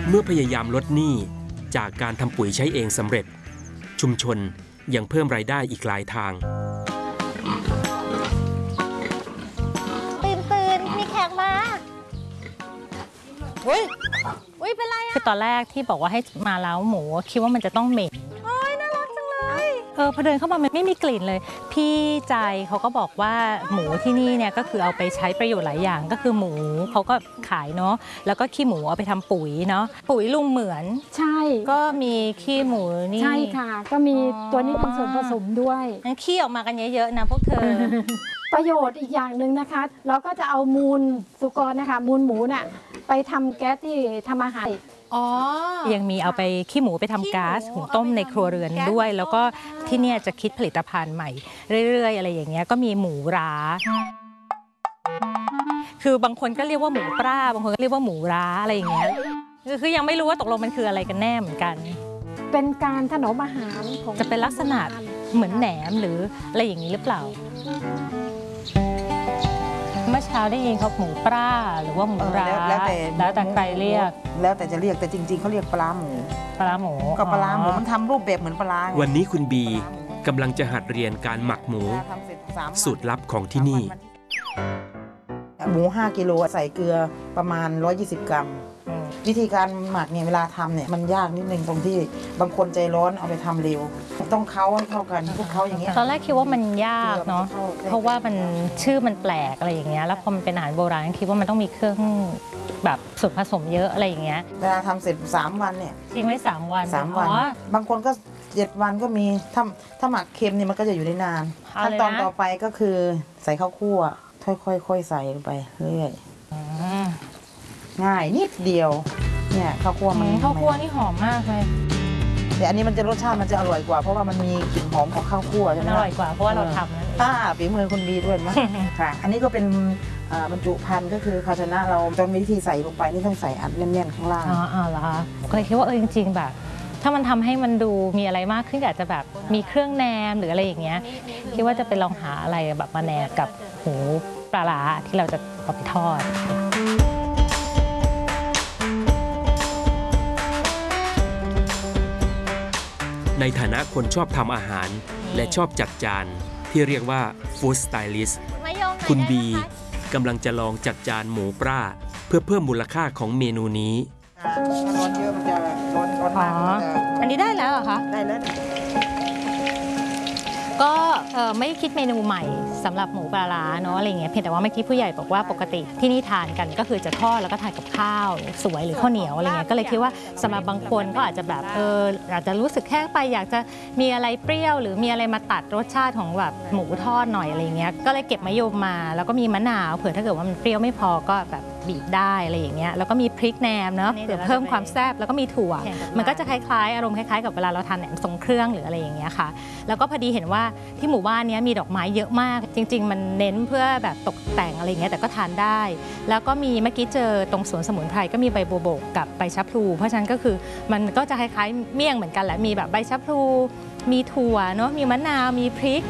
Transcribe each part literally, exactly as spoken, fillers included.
เมื่อพยายามลดหนี้จากการทำปุ๋ยใช้เองสำเร็จชุมชนยังเพิ่มรายได้อีกหลายทางตื่นตื่นมีแขกมาอุ้ยอุ้ยเป็นไรอะคือตอนแรกที่บอกว่าให้มาเล้าหมูคิดว่ามันจะต้องเหม็นโอ้ยน่ารักจังเลยเออพอเดินเข้ามามันไม่มีกลิ่นเลยพี่ใจเขาก็บอกว่าหมูที่นี่เนี่ยก็คือเอาไปใช้ประโยชน์หลายอย่างก็คือหมูเขาก็ขายเนาะแล้วก็ขี้หมูเอาไปทำปุ๋ยเนาะปุ๋ยลุงเหมือนใช่ก็มีขี้หมูนี่ใช่ค่ะก็มีตัวนี้เป็นส่วนผสมด้วยงั้นขี้ออกมากันเยอะๆนะพวกเธอประโยชน์อีกอย่างหนึ่งนะคะเราก็จะเอามูลสุกรนะคะมูลหมูน่ะไปทำแก๊สที่ทำอาหารอ๋อยังมีเอาไปขี้หมูไปทำก๊าซหุงต้มในครัวเรือนด้วยแล้วก็ที่เนี่ยจะคิดผลิตภัณฑ์ใหม่เรื่อยๆอะไรอย่างเงี้ยก็มีหมูร้าคือบางคนก็เรียกว่าหมูปลาบางคนก็เรียกว่าหมูร้าอะไรอย่างเงี้ยคือยังไม่รู้ว่าตกลงมันคืออะไรกันแน่เหมือนกันเป็นการถนอมอาหารของจะเป็นลักษณะเหมือนแหนมหรืออะไรอย่างนี้หรือเปล่าเมื่อเช้าได้ยินเขาหมูปลาหรือว่าหมูร้าแล้วแต่แล้วแต่ใครเรียกแล้วแต่จะเรียกแต่จริงๆเขาเรียกปลาหมูปลาหมูก็ปลาหมูมันทำรูปแบบเหมือนปลาวันนี้คุณบีกำลังจะหัดเรียนการหมักหมูสูตรลับของที่นี่หมูห้ากิโลใส่เกลือประมาณหนึ่งร้อยยี่สิบกรัมวิธีการหมักเนี่ยเวลาทำเนี่ยมันยากนิดนึงตรงที่บางคนใจร้อนเอาไปทำเร็วต้องเค้าให้เข้ากันพวกเขาอย่างเงี้ยตอนแรกคิดว่ามันยากเนาะเพราะว่ามันชื่อมันแปลกอะไรอย่างเงี้ยแล้วพอมันเป็นอาหารโบราณคิดว่ามันต้องมีเครื่องแบบส่วนผสมเยอะอะไรอย่างเงี้ยเวลาทำเสร็จสามวันเนี่ยทิ้งไว้สามวันสามวันบางคนก็เจ็ดวันก็มีถ้าถ้าหมักเค็มเนี่ยมันก็จะอยู่ได้นานขั้นตอนต่อไปก็คือใส่ข้าวคั่วค่อยๆใส่ลงไปเรื่อยง่ายนิดเดียวเนี่ยข้าวคั่วมันข้าวคั่วนี่หอมมากเลยแต่อันนี้มันจะรสชาติมันจะอร่อยกว่าเพราะว่ามันมีกลิ่นหอมของข้าวคั่วใช่ไหมอร่อยกว่าเพราะว่าเราทำนั่นเองอ่าฝีมือคุณบีด้วยมั้ยค่ะอันนี้ก็เป็นบรรจุภัณฑ์ก็คือภาชนะเราตอนวิธีใส่ลงไปนี่ต้องใส่อัดแน่นๆข้างล่างอ๋ออ๋อเหรอคะก็เลยคิดว่าเออจริงๆแบบถ้ามันทำให้มันดูมีอะไรมากขึ้นอาจจะแบบมีเครื่องแนมหรืออะไรอย่างเงี้ยคิดว่าจะไปลองหาอะไรแบบมาแนบกับหูปลาร้าที่เราจะเอาไปทอดในฐานะคนชอบทำอาหารและชอบจัดจานที่เรียกว่าฟู้ดสไตลิสต์คุณบีกำลังจะลองจัดจานหมูปลาเพื่อเพิ่มมูลค่าของเมนูนี้ร้อนเยอะมันจะร้อนร้อนมากอันนี้ได้แล้วเหรอคะได้แล้วก็ไม่คิดเมนูใหม่สำหรับหมูปลาร้าเนาะอะไรเงี้ยเพียงแต่ว่าเมื่อกี้ผู้ใหญ่บอกว่าปกติที่นี่ทานกันก็คือจะทอดแล้วก็ทานกับข้าวสวยหรือข้าวเหนียวอะไรเงี้ยก็เลยคิดว่าสำหรับบางคนก็อาจจะแบบเอออาจจะรู้สึกแห้งไปอยากจะมีอะไรเปรี้ยวหรือมีอะไรมาตัดรสชาติของแบบหมูทอดหน่อยอะไรเงี้ยก็เลยเก็บมะยมมาแล้วก็มีมะนาวเผื่อถ้าเกิดว่ามันเปรี้ยวไม่พอก็แบบบีบได้อะไรอย่างเงี้ยแล้วก็มีพริกแหนมเนาะเดี๋ยวเพิ่มความแซ่บแล้วก็มีถั่วมันก็จะคล้ายๆอารมณ์คล้ายๆกับเวลาเราทานแหนมทรงเครื่องหรืออะไรอย่างเงี้ยค่ะแล้วก็พอดีเห็นว่าที่หมู่บ้านนี้มีดอกไม้เยอะมากจริงๆมันเน้นเพื่อแบบตกแต่งอะไรอย่างเงี้ยแต่ก็ทานได้แล้วก็มีเมื่อกี้เจอตรงสวนสมุนไพรก็มีใบบัวบกกับใบชะพลูเพราะฉะนั้นก็คือมันก็จะคล้ายๆเมี่ยงเหมือนกันแหละมีแบบใบชะพลูมีถั่วเนาะมีมะนาวมีพริก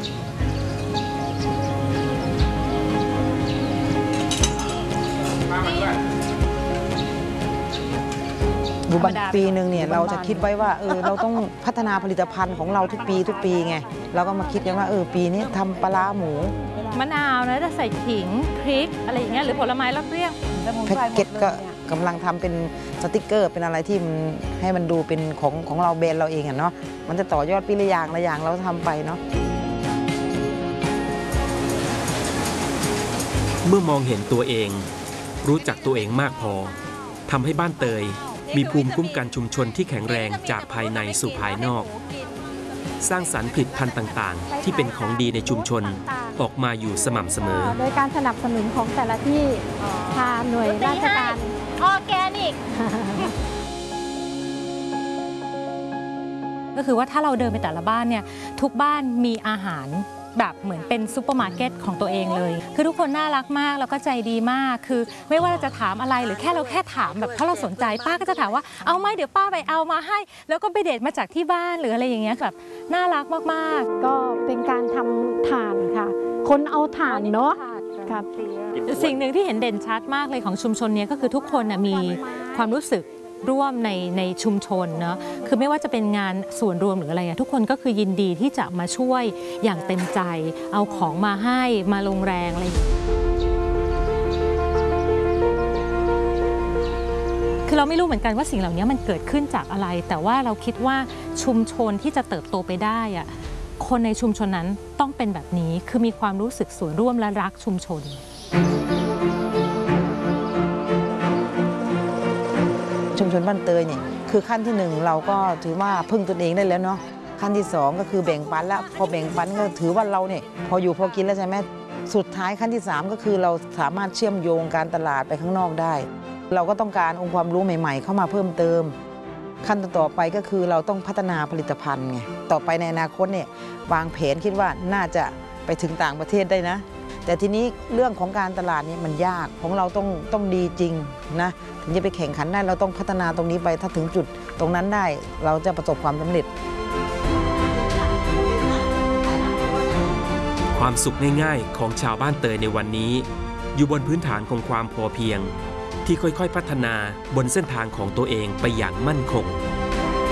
ดูบันปีหนึ่งเนี่ยเราจะคิดไว้ว่าเออเราต้องพัฒนาผลิตภัณฑ์ของเราทุกปีทุกปีไงเราก็มาคิดกันว่าเออปีนี้ทำปลาร้าหมูมะนาวนะจะใส่ขิงพริกอะไรอย่างเงี้ยหรือผลไม้รสเปรี้ยวแพ็กเกจก็กำลังทำเป็นสติกเกอร์เป็นอะไรที่มันให้มันดูเป็นของของเราแบรนด์เราเองอ่ะเนาะมันจะต่อยอดปีละอย่างละอย่างเราทำไปเนาะเมื่อมองเห็นตัวเองรู้จักตัวเองมากพอทำให้บ้านเตยมีภูมิคุ้มกันชุมชนที่แข็งแรงจากภายในสู่ภายนอกสร้างสรรค์ผลิตภัณฑ์ต่างๆที่เป็นของดีในชุมชนออกมาอยู่สม่ำเสมอโดยการสนับสนุนของแต่ละที่ทางหน่วยราชการออร์แกนิกก็คือว่าถ้าเราเดินไปแต่ละบ้านเนี่ยทุกบ้านมีอาหารแบบเหมือนเป็นซุปเปอร์มาร์เก็ตของตัวเองเลยคือทุกคนน่ารักมากแล้วก็ใจดีมากคือไม่ว่าเราจะถามอะไรหรือแค่เราแค่ถามแบบถ้าเราสนใจป้าก็จะถามว่าเอาไหมเดี๋ยวป้าไปเอามาให้แล้วก็ไปเด็ดมาจากที่บ้านหรืออะไรอย่างเงี้ยแบบน่ารักมากๆก็เป็นการทำถ่านค่ะคนเอาถ่านเนาะครับสิ่งหนึ่งที่เห็นเด่นชัดมากเลยของชุมชนนี้ก็คือทุกคนมีความรู้สึกร่วมในในชุมชนเนาะคือไม่ว่าจะเป็นงานส่วนรวมหรืออะไรทุกคนก็คือยินดีที่จะมาช่วยอย่างเต็มใจเอาของมาให้มาลงแรงอะไรคือเราไม่รู้เหมือนกันว่าสิ่งเหล่านี้มันเกิดขึ้นจากอะไรแต่ว่าเราคิดว่าชุมชนที่จะเติบโตไปได้อะคนในชุมชนนั้นต้องเป็นแบบนี้คือมีความรู้สึกส่วนร่วมและรักชุมชนชุมชนบ้านเตยเนี่ยคือขั้นที่หนึ่งเราก็ถือว่าพึ่งตนเองได้แล้วเนาะขั้นที่สองก็คือแบ่งปันแล้วพอแบ่งปันก็ถือว่าเราเนี่ยพออยู่พอกินแล้วใช่ไหมสุดท้ายขั้นที่สามก็คือเราสามารถเชื่อมโยงการตลาดไปข้างนอกได้เราก็ต้องการองค์ความรู้ใหม่ๆเข้ามาเพิ่มเติมขั้นต่อไปก็คือเราต้องพัฒนาผลิตภัณฑ์ไงต่อไปในอนาคตเนี่ยวางแผนคิดว่าน่าจะไปถึงต่างประเทศได้นะแต่ทีนี้เรื่องของการตลาดนี่มันยากของเราต้องต้องดีจริงนะถึงจะไปแข่งขันได้เราต้องพัฒนาตรงนี้ไปถ้าถึงจุดตรงนั้นได้เราจะประสบความสำเร็จความสุขง่ายๆของชาวบ้านเตยในวันนี้อยู่บนพื้นฐานของความพอเพียงที่ค่อยๆพัฒนาบนเส้นทางของตัวเองไปอย่างมั่นคง